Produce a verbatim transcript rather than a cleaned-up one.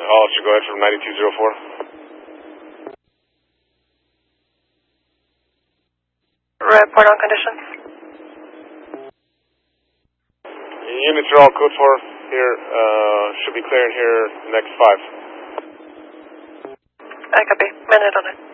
I'll let you go ahead from ninety-two oh four. Report on conditions. Units are all code for here. Uh, should be clearing here next five. I copy. Minute on it.